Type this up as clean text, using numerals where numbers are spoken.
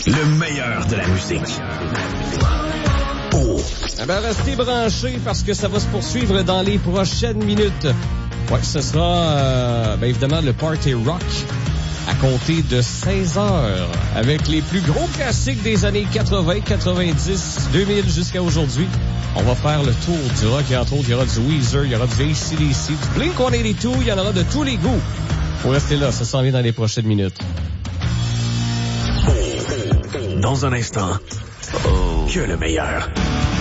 Le meilleur de la musique. Oh. Eh ben, restez branchés parce que ça va se poursuivre dans les prochaines minutes. Ouais, ce sera, évidemment, le Party Rock à compter de 16 heures avec les plus gros classiques des années 80, 90, 2000 jusqu'à aujourd'hui. On va faire le tour du rock et entre autres, il y aura du Weezer, il y aura du AC/DC, du Blink-182, il y en aura de tous les goûts. Faut rester là, ça s'en vient dans les prochaines minutes. Dans un instant, que le meilleur.